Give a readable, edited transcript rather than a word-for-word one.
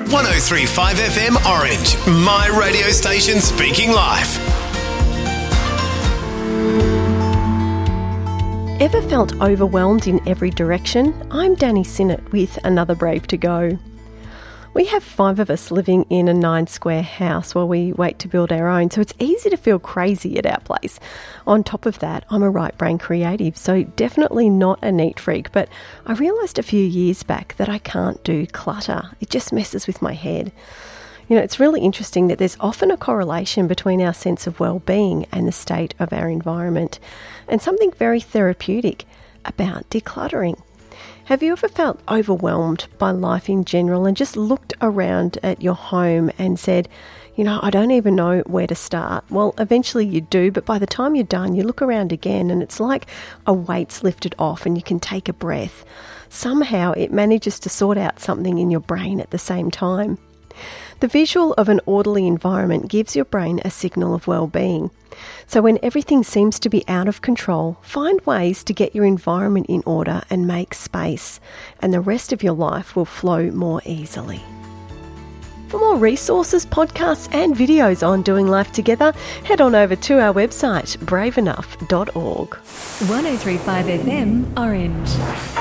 103.5 FM Orange, my radio station speaking life. Ever felt overwhelmed in every direction? I'm Danny Sinnott with another Brave to Go. We have 5 of us living in a 9-square house while we wait to build our own, so it's easy to feel crazy at our place. On top of that, I'm a right brain creative, so definitely not a neat freak, but I realised a few years back that I can't do clutter. It just messes with my head. You know, it's really interesting that there's often a correlation between our sense of well-being and the state of our environment, and something very therapeutic about decluttering. Have you ever felt overwhelmed by life in general and just looked around at your home and said, you know, I don't even know where to start? Well, eventually you do, but by the time you're done, you look around again and it's like a weight's lifted off and you can take a breath. Somehow it manages to sort out something in your brain at the same time. The visual of an orderly environment gives your brain a signal of well-being. So when everything seems to be out of control, find ways to get your environment in order and make space, and the rest of your life will flow more easily. For more resources, podcasts and videos on doing life together, head on over to our website, braveenough.org. 103.5 FM Orange.